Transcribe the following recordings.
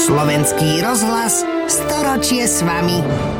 Slovenský rozhlas, storočie s vami.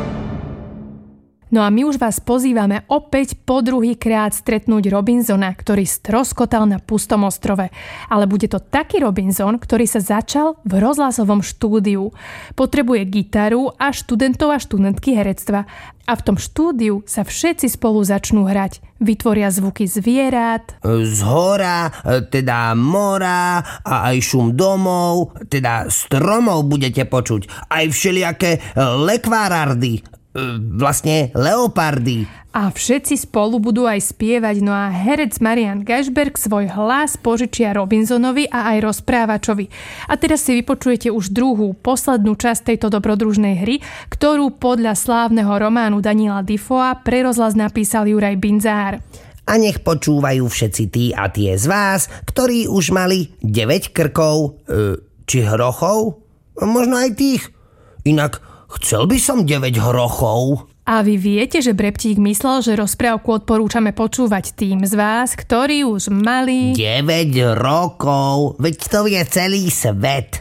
No a my už vás pozývame opäť po druhýkrát stretnúť Robinsona, ktorý stroskotal na pustom ostrove. Ale bude to taký Robinson, ktorý sa začal v rozhlasovom štúdiu. Potrebuje gitaru a študentov a študentky herectva. A v tom štúdiu sa všetci spolu začnú hrať. Vytvoria zvuky zvierat, Z hora, teda mora, a aj šum domov, teda stromov budete počuť. Aj všelijaké lekvárardy, vlastne leopardy. a všetci spolu budú aj spievať, no a herec Marian Gašberg svoj hlas požičia Robinsonovi a aj rozprávačovi. A teraz si vypočujete už druhú, poslednú časť tejto dobrodružnej hry, ktorú podľa slávneho románu Daniela Defoea pre rozhlas napísal Juraj Binzár. A nech počúvajú všetci tí a tie z vás, ktorí už mali 9 krkov, či hrochov? Možno aj tých. Inak chcel by som 9 hrochov. A vy viete, že Breptík myslel, že rozprávku odporúčame počúvať tým z vás, ktorí už mali 9 rokov, veď to je celý svet.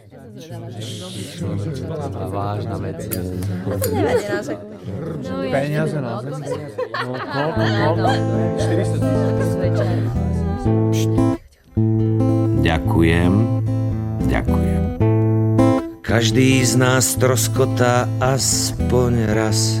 Vážna vec. Peniaze na zem. Ďakujem. Každý z nás troskotá aspoň raz.